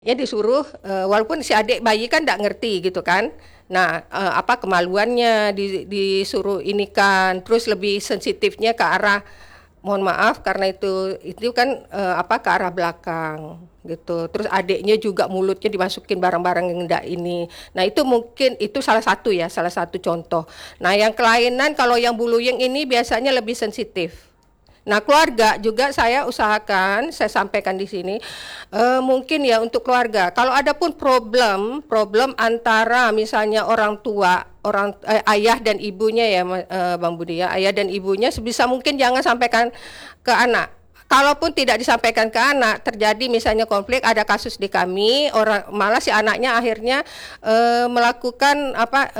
Ya disuruh, walaupun si adik bayi kan nggak ngerti gitu kan. Nah, apa kemaluannya disuruh ini kan, terus lebih sensitifnya ke arah, mohon maaf karena itu kan apa ke arah belakang gitu. Terus adiknya juga mulutnya dimasukin barang-barang yang enggak ini. Nah, itu mungkin itu salah satu ya, salah satu contoh. Nah, yang kelainan kalau yang bullying ini biasanya lebih sensitif. Nah, keluarga juga saya usahakan, saya sampaikan di sini, mungkin ya untuk keluarga. Kalau ada pun problem antara misalnya orang tua, ayah dan ibunya ya, Bang Budi ya, ayah dan ibunya sebisa mungkin jangan sampaikan ke anak. Kalaupun tidak disampaikan ke anak, terjadi misalnya konflik, ada kasus di kami, orang malah si anaknya akhirnya melakukan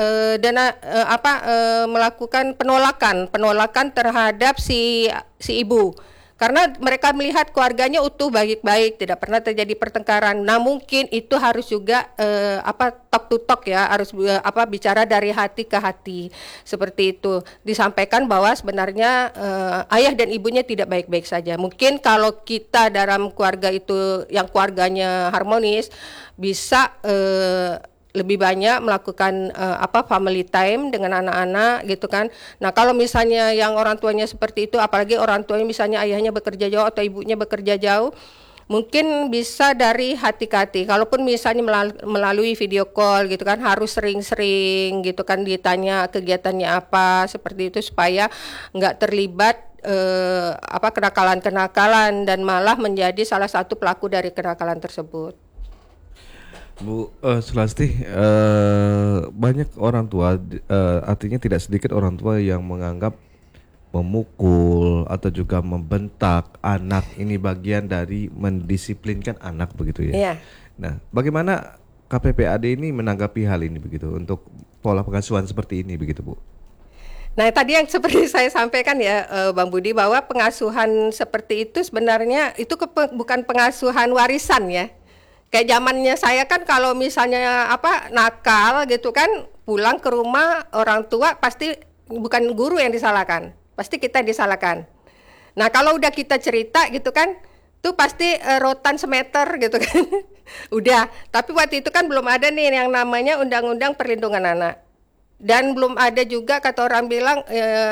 melakukan penolakan terhadap si ibu. Karena mereka melihat keluarganya utuh baik-baik, tidak pernah terjadi pertengkaran. Nah, mungkin itu harus juga talk to talk ya, harus bicara dari hati ke hati. Seperti itu. Disampaikan bahwa sebenarnya ayah dan ibunya tidak baik-baik saja. Mungkin kalau kita dalam keluarga itu yang keluarganya harmonis bisa lebih banyak melakukan family time dengan anak-anak gitu kan. Nah, kalau misalnya yang orang tuanya seperti itu, apalagi orang tuanya misalnya ayahnya bekerja jauh atau ibunya bekerja jauh, mungkin bisa dari hati ke hati. Kalaupun misalnya melalui video call gitu kan, harus sering-sering gitu kan ditanya kegiatannya apa seperti itu supaya nggak terlibat kenakalan-kenakalan dan malah menjadi salah satu pelaku dari kenakalan tersebut. Bu Sulasti, banyak orang tua, artinya tidak sedikit orang tua yang menganggap memukul atau juga membentak anak ini bagian dari mendisiplinkan anak begitu ya. Iya. Nah, bagaimana KPPAD ini menanggapi hal ini begitu untuk pola pengasuhan seperti ini begitu Bu? Nah, tadi yang seperti saya sampaikan ya, Bang Budi, bahwa pengasuhan seperti itu sebenarnya itu bukan pengasuhan warisan ya. Kayak zamannya saya kan kalau misalnya nakal gitu kan, pulang ke rumah orang tua pasti bukan guru yang disalahkan, pasti kita yang disalahkan. Nah, kalau udah kita cerita gitu kan, tuh pasti rotan semeter gitu kan. Udah, tapi waktu itu kan belum ada nih yang namanya Undang-Undang Perlindungan Anak. Dan belum ada juga kata orang bilang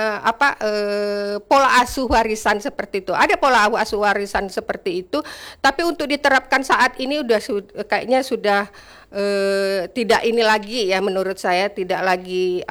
pola asuh warisan seperti itu. Ada pola asuh warisan seperti itu, tapi untuk diterapkan saat ini kayaknya sudah tidak ini lagi ya, menurut saya tidak lagi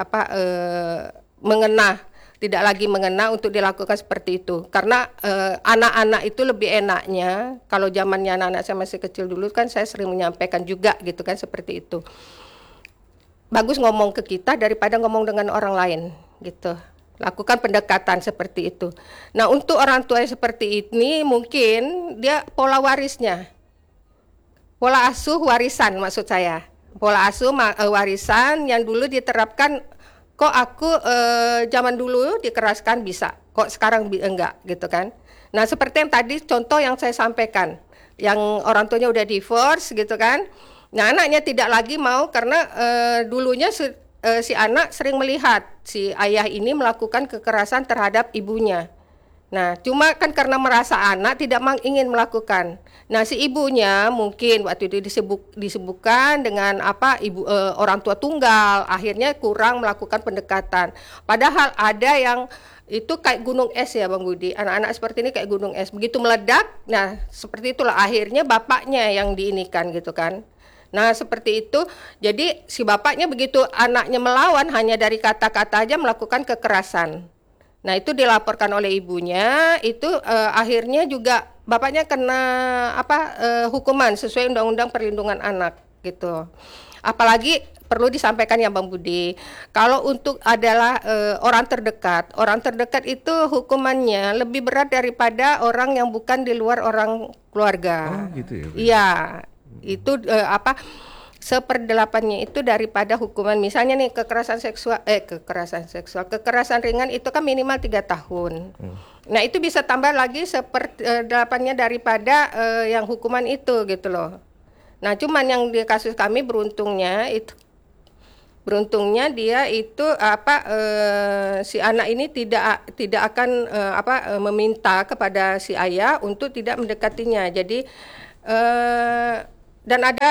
tidak lagi mengena untuk dilakukan seperti itu. Karena anak-anak itu lebih enaknya, kalau zamannya anak-anak saya masih kecil dulu kan saya sering menyampaikan juga gitu kan seperti itu. Bagus ngomong ke kita daripada ngomong dengan orang lain gitu. Lakukan pendekatan seperti itu. Nah, untuk orang tua yang seperti ini mungkin dia pola warisnya. Pola asuh warisan maksud saya. Pola asuh warisan yang dulu diterapkan, kok aku zaman dulu dikeraskan bisa, kok sekarang enggak gitu kan. Nah, seperti yang tadi contoh yang saya sampaikan, yang orang tuanya udah divorce gitu kan. Nah, anaknya tidak lagi mau karena dulunya si anak sering melihat si ayah ini melakukan kekerasan terhadap ibunya. Nah, cuma kan karena merasa anak tidak ingin melakukan. Nah, si ibunya mungkin waktu itu disibukkan dengan orang tua tunggal, akhirnya kurang melakukan pendekatan. Padahal ada yang itu kayak gunung es ya Bang Budi. Anak-anak seperti ini kayak gunung es. Begitu meledak, nah seperti itulah akhirnya bapaknya yang diinikan gitu kan. Nah, seperti itu. Jadi si bapaknya begitu anaknya melawan hanya dari kata-kata aja melakukan kekerasan. Nah, itu dilaporkan oleh ibunya, itu akhirnya juga bapaknya kena hukuman sesuai Undang-Undang Perlindungan Anak gitu. Apalagi perlu disampaikan ya Bang Budi, kalau untuk adalah orang terdekat itu hukumannya lebih berat daripada orang yang bukan di luar orang keluarga. Oh, gitu ya, Bu? Iya, itu seperdelapannya itu daripada hukuman misalnya nih kekerasan ringan itu kan minimal 3 tahun. Nah, itu bisa tambah lagi seperdelapannya daripada yang hukuman itu gitu loh. Nah, cuman yang di kasus kami beruntungnya dia itu si anak ini tidak akan meminta kepada si ayah untuk tidak mendekatinya. Jadi dan ada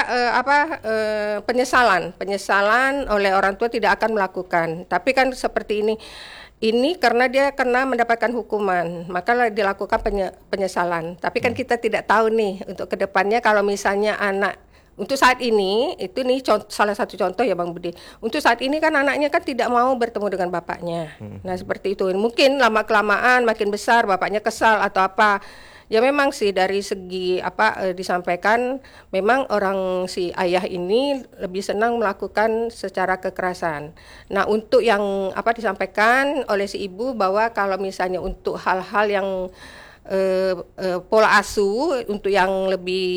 penyesalan oleh orang tua tidak akan melakukan. Tapi kan seperti ini karena dia kena mendapatkan hukuman, maka dilakukan penyesalan. Tapi kan kita tidak tahu nih untuk kedepannya kalau misalnya anak untuk saat ini itu nih salah satu contoh ya Bang Budi. Untuk saat ini kan anaknya kan tidak mau bertemu dengan bapaknya. Nah seperti itu. Mungkin lama kelamaan makin besar bapaknya kesal atau apa. Ya memang sih dari segi disampaikan memang orang si ayah ini lebih senang melakukan secara kekerasan. Nah, untuk yang disampaikan oleh si ibu bahwa kalau misalnya untuk hal-hal yang pola asuh untuk yang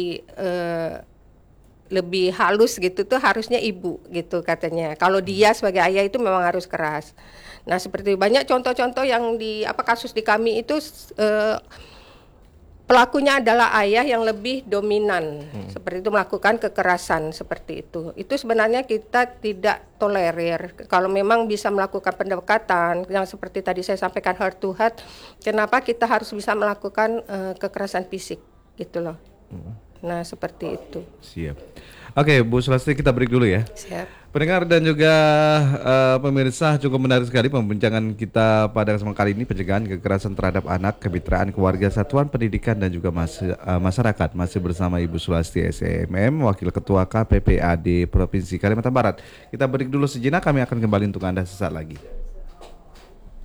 lebih halus gitu tuh harusnya ibu gitu katanya. Kalau dia sebagai ayah itu memang harus keras. Nah, seperti banyak contoh-contoh yang kasus di kami itu pelakunya adalah ayah yang lebih dominan, seperti itu melakukan kekerasan seperti itu. Itu sebenarnya kita tidak tolerir. Kalau memang bisa melakukan pendekatan yang seperti tadi saya sampaikan heart to heart, kenapa kita harus bisa melakukan kekerasan fisik gitu loh. Nah seperti itu. Siap. Oke, Bu Sulasti, kita break dulu ya. Siap. Pendengar dan juga pemirsa, cukup menarik sekali pembincangan kita pada kesempatan kali ini, pencegahan kekerasan terhadap anak, kemitraan keluarga, satuan pendidikan dan juga masyarakat. Masih bersama Ibu Sulasti SMM, Wakil Ketua KPPAD Provinsi Kalimantan Barat. Kita break dulu sejenak, kami akan kembali untuk Anda sesaat lagi.